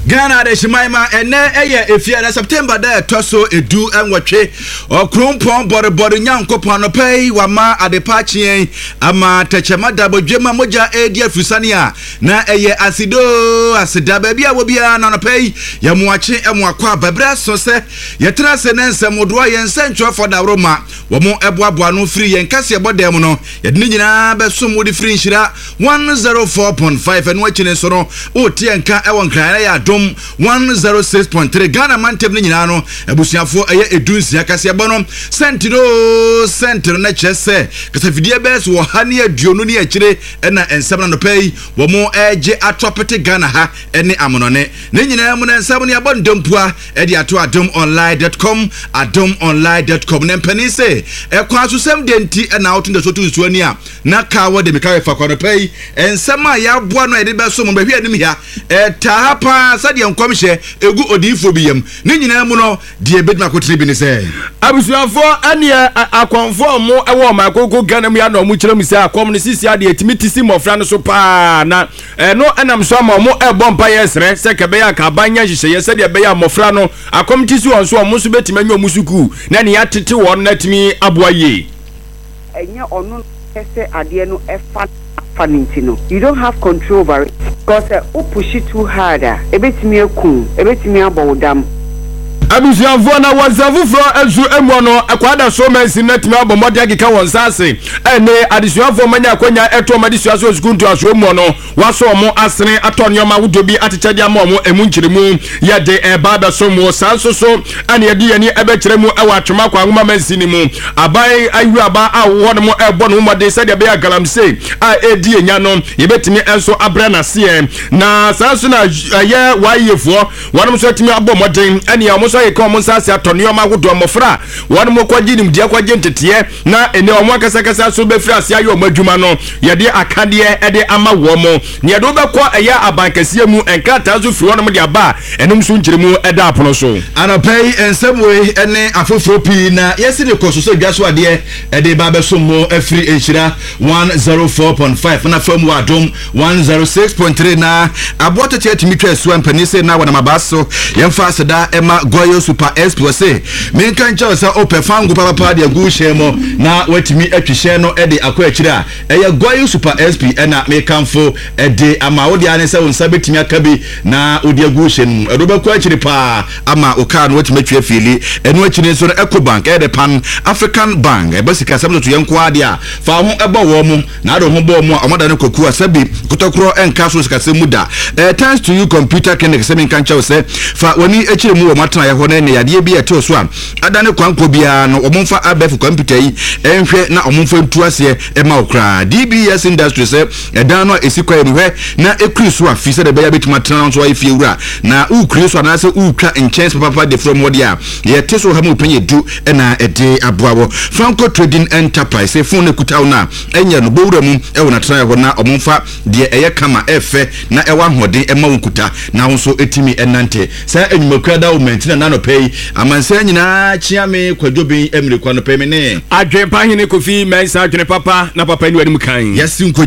Ghana de Shimaima ene eye efia na September da toso edu enwotwe okrumpon bore nyankopon no pay wama adepachien ama techema da bodwema moja edi afusani a na eye asida ba bia wo bia na no pay ya muache emuakwa babra so se yetra se nense modoa yensentwo for da roma wo mo eboaboa no free yenkase ebodem no yede nyina beso mo di free nshira 104.5 enu achine so no o tie nka ewon kran ya 106.3 Ghana mantem ni nyina no abusuafo eye edunsia kase ebono sentino na chese kase fidie bes wo ha ne aduonu ne akire na ensem na no pay wo mo eje atopete Ghana ha ene amonone ne nyina mu na ensem ne abondompua e de ato adomonline.com adomonline.com ne mpani se ekwa susem de nti na awto so tu suani a na ka wo de mekawe fa kwa no pay ensem a ya boa no e de beso mo bahwi anim ya tahapa sade enkomhye egu odifo biyam ne nyina mu no de bedma kotre bi ne se abusuafo ane akonfo mo ewo makoko Ghana mu ya no mu kire mu se akom ne sisi ade etimitisi mofra no so pa na no enam so ma mo ebo mpa yesre se kebe ya ka banya hihye se de be ya mofra no akom tisi won so mo so betime nwa musuku na ne ya tete won na timi aboaye enye onu kese ade no efa fanintino. You don't have control over it because push it too harder. Ebetimi ekun, ebetimi abodam. Abusuafo na wasafu fro ezu emu no akwada so mensi netimi abomode agika wonsase ene adesuafo manya akonya eto madisuaso sukuntu aso emu no waso mo asene atonyoma wudobi atechade ama mo emu nkyiremu yede eba be so mo sanso so ane yede yani ebekiremu ewa atwema kwa ngoma mensi ni mu abai ayu aba awo no mo ebo no mode sade be agalamse a edi enya no yebetimi enso abra na se na sanso na ye wayefo wonom so timi abomode ane ya mo ye ko mo sase atonioma wodo mofra won mo kwaji nim dia kwaji ntete na ene o mo kasa so be frase ayo madwuma no ye de akade e de ama wo mo ne do be ko eya abankase mu enkata zo firi won mo de aba enum so nkiremu e da apono so anapay ensemwe ene afoforo pi na yesi de ko so dwaso ade e de ba be so mo afiri enhira 104.5 na famu adom 106.3 na abota tetimi twaso ampanise na wana mabaso yemfa sada ema Goyo Super SP wase menka ncha sa opefangu papa de agu shemo na watimi atwihye no de akọ akira eye Goyo Super SP na mekamfo de ama wodi ane se wonsa betimi akabi na odi agu hyen edoba ko akiri pa ama oka no watimi atwe afili eno akiri so Ecobank de Pan African Bank e basika samno to yenko ade a fa ho ebo wo mu na ado ho bo mu amada ne koku asabi kotokro enka so sika semuda thanks to you computer clinic se menka ncha se fa woni akiri mu wo matana ya hone ne yade bi ete so a adane kwanko bia no omomfa abef computer yi enhwe na omomfa ntuase e ma okra DBS industry se edan no esikwa enhwe na ekuri so a fi se de be ya betima tran so afi ewura na ukuri so na se utwa enchance papa de from wodia ye te so ha mu penye du na ede aboawo Franco Trading Enterprise se fun ekutaw na enye no bowura mu e wona tran ya ho na omomfa de eye kama efe na ewa hode e ma wonkuta na ho so etimi enante sa enyumakura da wo na no pay amansa nyina chiame kwadwobi emre kwa no pay me ne adwen pa hene kofi mensa adwen papa na papa ni wani mu kan yes